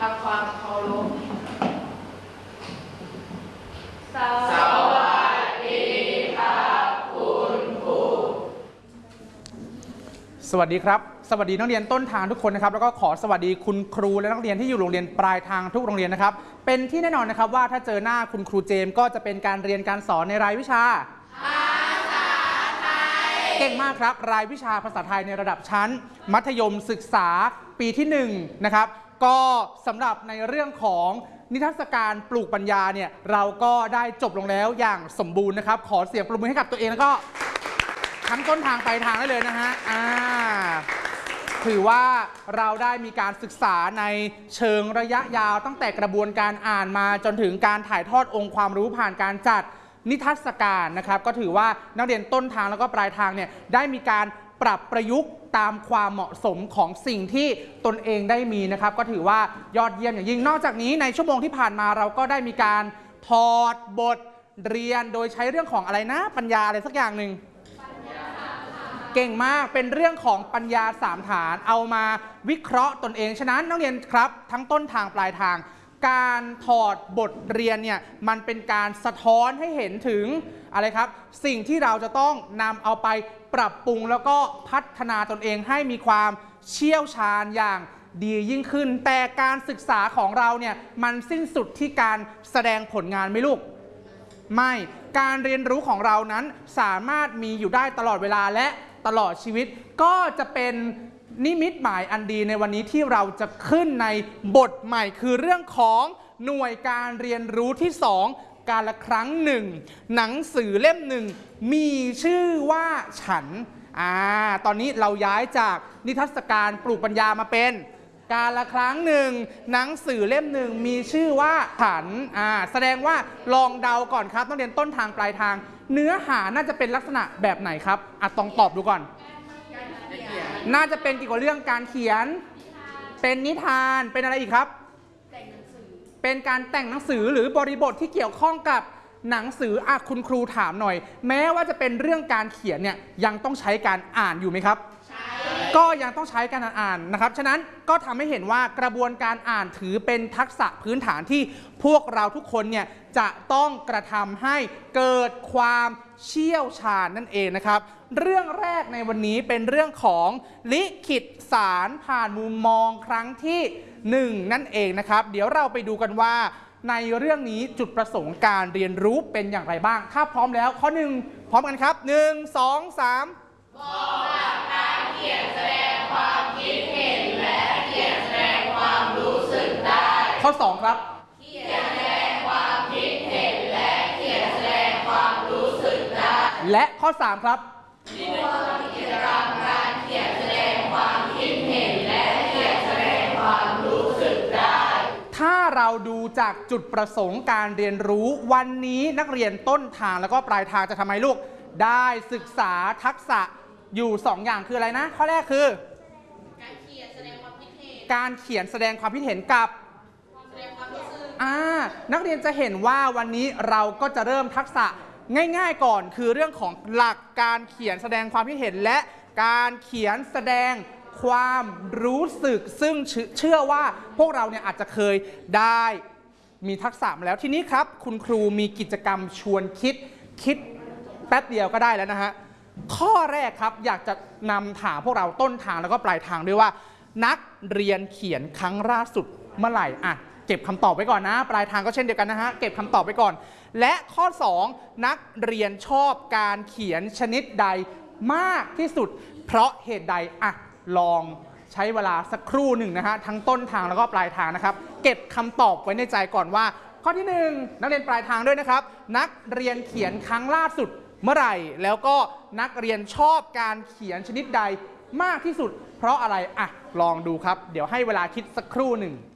ทำความเคารพสวัสดีครับคุณครูสวัสดีครับสวัสดีนักเรียนต้นทางทุกคนนะครับแล้วก็ขอสวัสดีคุณครูและนักเรียนที่อยู่โรงเรียนปลายทางทุกโรงเรียนนะครับเป็นที่แน่นอนนะครับว่าถ้าเจอหน้าคุณครูเจมส์ก็จะเป็นการเรียนการสอนในรายวิชาภาษาไทยเก่งมากครับรายวิชาภาษาไทยในระดับชั้นมัธยมศึกษาปีที่1นะครับก็สำหรับในเรื่องของนิทรรศการปลูกปัญญาเนี่ยเราก็ได้จบลงแล้วอย่างสมบูรณ์นะครับขอเสียงปรบมือให้กับตัวเองแล้วก็ทั้งต้นทางปลายทางได้เลยนะฮะถือว่าเราได้มีการศึกษาในเชิงระยะยาวตั้งแต่กระบวนการอ่านมาจนถึงการถ่ายทอดองค์ความรู้ผ่านการจัดนิทรรศการนะครับก็ถือว่านักเรียนต้นทางแล้วก็ปลายทางเนี่ยได้มีการปรับประยุกต์ตามความเหมาะสมของสิ่งที่ตนเองได้มีนะครับก็ถือว่ายอดเยี่ยมอย่างยิ่งนอกจากนี้ในชั่วโมงที่ผ่านมาเราก็ได้มีการถอดบทเรียนโดยใช้เรื่องของอะไรนะปัญญาอะไรสักอย่างหนึ่งเก่งมากเป็นเรื่องของปัญญา3ฐานเอามาวิเคราะห์ตนเองฉะนั้นนักเรียนครับทั้งต้นทางปลายทางการถอดบทเรียนเนี่ยมันเป็นการสะท้อนให้เห็นถึงอะไรครับสิ่งที่เราจะต้องนำเอาไปปรับปรุงแล้วก็พัฒนาตนเองให้มีความเชี่ยวชาญอย่างดียิ่งขึ้นแต่การศึกษาของเราเนี่ยมันสิ้นสุดที่การแสดงผลงานไหมลูกไม่การเรียนรู้ของเรานั้นสามารถมีอยู่ได้ตลอดเวลาและตลอดชีวิตก็จะเป็นนิมิตหมายอันดีในวันนี้ที่เราจะขึ้นในบทใหม่คือเรื่องของหน่วยการเรียนรู้ที่2การละครั้งหนึ่งหนังสือเล่มหนึ่งมีชื่อว่าฉันตอนนี้เราย้ายจากนิทรรศการปลูกปัญญามาเป็นการละครั้งหนึ่งหนังสือเล่มหนึ่งมีชื่อว่าฉันแสดงว่าลองเดาก่อนครับต้องเรียนต้นทางปลายทางเนื้อหาน่าจะเป็นลักษณะแบบไหนครับต้องตอบดูก่อนน่าจะเป็นเกี่ยวกับเรื่องการเขียนเป็นนิทานเป็นอะไรอีกครับเป็นการแต่งหนังสือหรือบริบทที่เกี่ยวข้องกับหนังสือคุณครูถามหน่อยแม้ว่าจะเป็นเรื่องการเขียนเนี่ยยังต้องใช้การอ่านอยู่ไหมครับก็ยังต้องใช้การอ่านนะครับฉะนั้นก็ทำให้เห็นว่ากระบวนการอ่านถือเป็นทักษะพื้นฐานที่พวกเราทุกคนเนี่ยจะต้องกระทำให้เกิดความเชี่ยวชาญนั่นเองนะครับเรื่องแรกในวันนี้เป็นเรื่องของลิขิตสารผ่านมุมมองครั้งที่1นั่นเองนะครับเดี๋ยวเราไปดูกันว่าในเรื่องนี้จุดประสงค์การเรียนรู้เป็นอย่างไรบ้างถ้าพร้อมแล้วข้อ1พร้อมกันครับ1 2 3 บอกหลักการเขียนแสดงความคิดเห็นและเขียนแสดงความรู้สึกได้ข้อ2ครับเขียนแสดงความคิดเห็นและเขียนแสดงความรู้สึกได้และข้อ3ครับร่วมกิจกรรมการเขียนแสดงความคิดเห็นและเขียนแสดงความรู้สึกได้ถ้าเราดูจากจุดประสงค์การเรียนรู้วันนี้นักเรียนต้นทางแล้วก็ปลายทางจะทำไมลูกได้ศึกษาทักษะอยู่2อย่างคืออะไรนะข้อแรกคือการเขียนแสดงความคิดเห็นการเขียนแสดงความคิดเห็นกับแสดงความรู้สึกนักเรียนจะเห็นว่าวันนี้เราก็จะเริ่มทักษะง่ายๆก่อนคือเรื่องของหลักการเขียนแสดงความคิดเห็นและการเขียนแสดงความรู้สึกซึ่งเชื่อว่าพวกเราเนี่ยอาจจะเคยได้มีทักษะมาแล้วทีนี้ครับคุณครูมีกิจกรรมชวนคิดแป๊บเดียวก็ได้แล้วนะฮะข้อแรกครับอยากจะนำถามพวกเราต้นทางแล้วก็ปลายทางด้วยว่านักเรียนเขียนครั้งล่าสุดเมื่อไหร่เก็บคำตอบไว้ก่อนนะปลายทางก็เช่นเดียวกันนะฮะเก็บคำตอบไว้ก่อนและข้อ2นักเรียนชอบการเขียนชนิดใดมากที่สุดเพราะเหตุใดลองใช้เวลาสักครู่หนึ่งนะฮะทั้งต้นทางแล้วก็ปลายทางนะครับเก็บคำตอบไว้ในใจก่อนว่าข้อที่1นักเรียนปลายทางด้วยนะครับนักเรียนเขียนครั้งล่าสุดเมื่อไหร่แล้วก็นักเรียนชอบการเขียนชนิดใดมากที่สุดเพราะอะไรลองดูครับเดี๋ยวให้เวลาคิดสักครู่หนึ่ง